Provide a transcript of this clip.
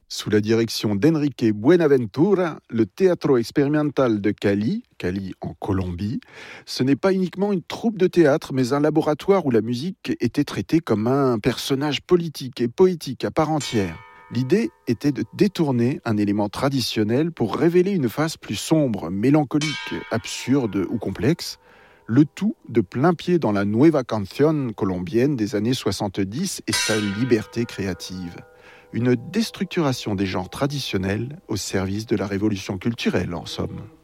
Sous la direction d'Enrique Buenaventura, le Teatro Experimental de Cali en Colombie, ce n'est pas uniquement une troupe de théâtre, mais un laboratoire où la musique était traitée comme un personnage politique et poétique à part entière. L'idée était de détourner un élément traditionnel pour révéler une face plus sombre, mélancolique, absurde ou complexe, le tout de plein pied dans la Nueva Canción colombienne des années 70 et sa liberté créative. Une déstructuration des genres traditionnels au service de la révolution culturelle, en somme.